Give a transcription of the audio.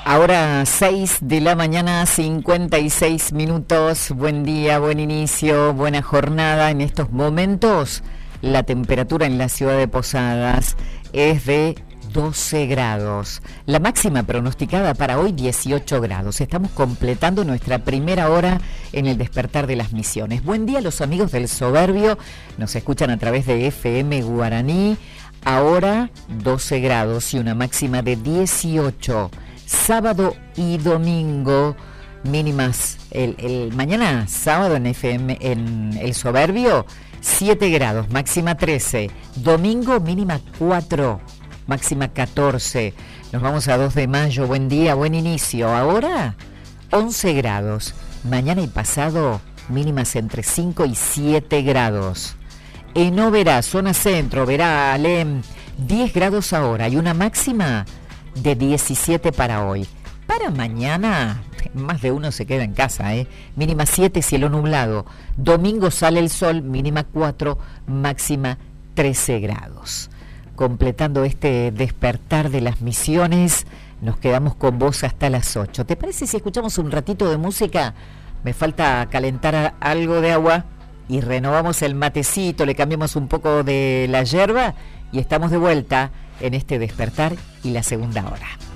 Ahora 6 de la mañana, 56 minutos. Buen día, buen inicio, buena jornada. En estos momentos, la temperatura en la ciudad de Posadas es de 12 grados. La máxima pronosticada para hoy, 18 grados. Estamos completando nuestra primera hora en el despertar de las misiones. Buen día a los amigos del Soberbio. Nos escuchan a través de FM Guaraní. Ahora 12 grados y una máxima de 18. Sábado y domingo mínimas. El mañana sábado en FM en el Soberbio 7 grados, máxima 13. Domingo mínima 4, máxima 14. Nos vamos a 2 de mayo. Buen día, buen inicio. Ahora 11 grados. Mañana y pasado mínimas entre 5 y 7 grados. En Oberá, zona centro, Oberá, Alem, 10 grados ahora y una máxima de 17 para hoy. Para mañana, más de uno se queda en casa, Mínima 7, cielo nublado. Domingo sale el sol, mínima 4, máxima 13 grados. Completando este despertar de las misiones, nos quedamos con vos hasta las 8. ¿Te parece si escuchamos un ratito de música? Me falta calentar algo de agua y renovamos el matecito, le cambiamos un poco de la yerba y estamos de vuelta en este despertar y la segunda hora.